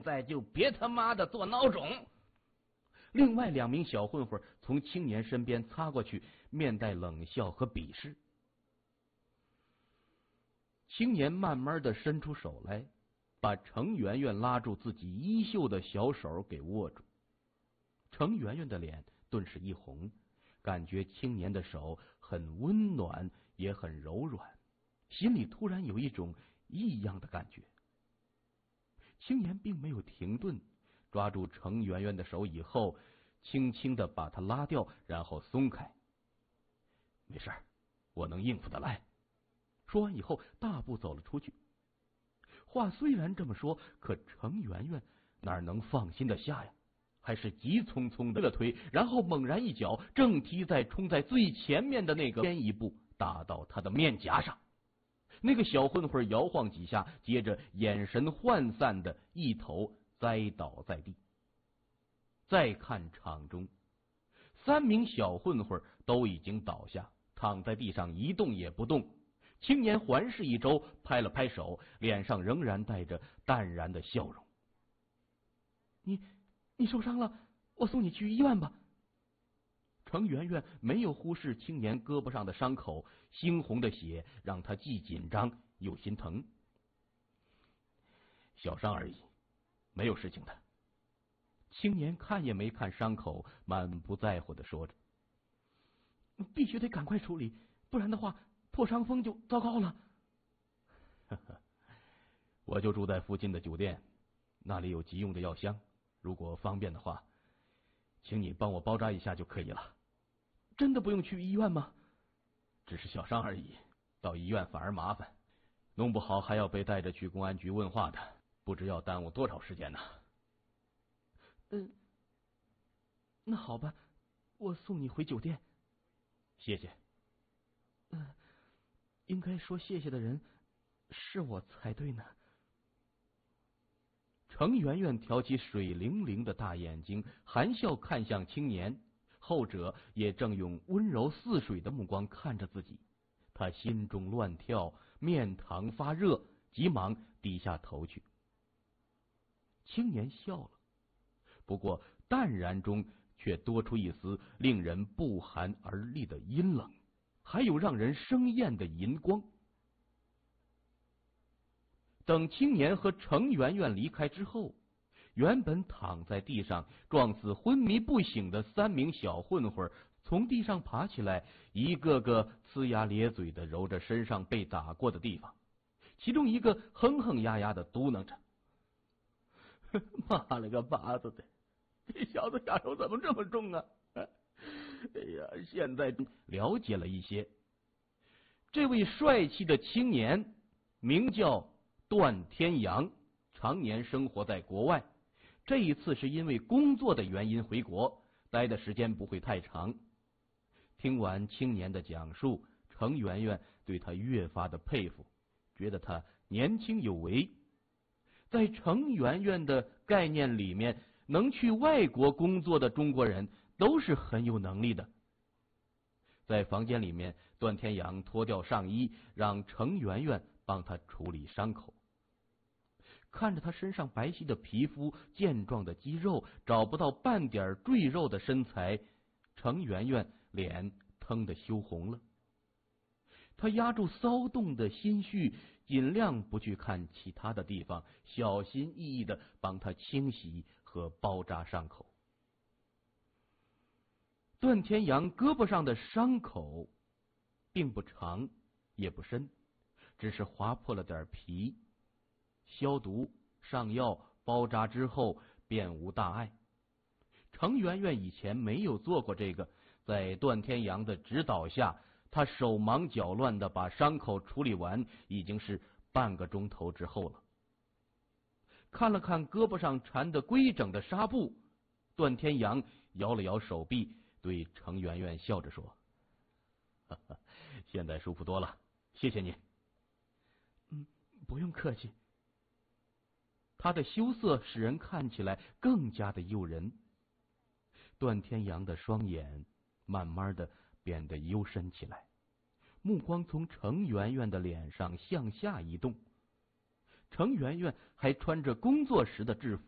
现在就别他妈的做孬种。另外2名小混混从青年身边擦过去，面带冷笑和鄙视。青年慢慢的伸出手来，把程媛媛拉住自己衣袖的小手给握住。程媛媛的脸顿时一红，感觉青年的手很温暖，也很柔软，心里突然有一种异样的感觉。青年并没有停顿，抓住程媛媛的手以后，轻轻的把她拉掉，然后松开。没事，我能应付得来。说完以后，大步走了出去。话虽然这么说，可程媛媛哪能放心的下呀？还是急匆匆的推，然后猛然一脚正踢在冲在最前面的那个，先一步打到他的面颊上。那个小混混摇晃几下，接着眼神涣散的一头栽倒在地。再看场中，3名小混混都已经倒下，躺在地上一动也不动。青年环视一周，拍了拍手，脸上仍然带着淡然的笑容。你受伤了，我送你去医院吧。程媛媛没有忽视青年胳膊上的伤口，猩红的血让她既紧张又心疼。小伤而已，没有事情的。青年看也没看伤口，满不在乎的说着。必须得赶快处理，不然的话破伤风就糟糕了。我就住在附近的酒店，那里有急用的药箱，如果方便的话，请你帮我包扎一下就可以了。真的不用去医院吗？只是小伤而已，到医院反而麻烦，弄不好还要被带着去公安局问话的，不知要耽误多少时间呢。那好吧，我送你回酒店。谢谢。应该说谢谢的人是我才对呢。程媛媛挑起水灵灵的大眼睛，含笑看向青年，后者也正用温柔似水的目光看着自己。她心中乱跳，面膛发热，急忙低下头去。青年笑了，不过淡然中却多出一丝令人不寒而栗的阴冷，还有让人生厌的银光。等青年和程媛媛离开之后，原本躺在地上状似昏迷不醒的3名小混混从地上爬起来，一个个呲牙咧嘴的揉着身上被打过的地方，其中一个哼哼呀呀的嘟囔着：妈了个巴子的，这小子下手怎么这么重啊！哎呀，现在了解了一些，这位帅气的青年名叫段天阳，常年生活在国外，这一次是因为工作的原因回国，待的时间不会太长。听完青年的讲述，程媛媛对他越发的佩服，觉得他年轻有为。在程媛媛的概念里面，能去外国工作的中国人都是很有能力的。在房间里面，段天阳脱掉上衣，让程媛媛帮他处理伤口。看着他身上白皙的皮肤、健壮的肌肉，找不到半点赘肉的身材，程媛媛脸腾的羞红了。他压住骚动的心绪，尽量不去看其他的地方，小心翼翼的帮他清洗和包扎伤口。段天阳胳膊上的伤口并不长也不深，只是划破了点皮，消毒上药包扎之后便无大碍。程媛媛以前没有做过这个，在段天阳的指导下，他手忙脚乱的把伤口处理完，已经是半个钟头之后了。看了看胳膊上缠得规整的纱布，段天阳摇了摇手臂，对程媛媛笑着说：哈哈，现在舒服多了，谢谢你。不用客气。他的羞涩使人看起来更加的诱人。段天阳的双眼慢慢的变得幽深起来，目光从程媛媛的脸上向下移动。程媛媛还穿着工作时的制服，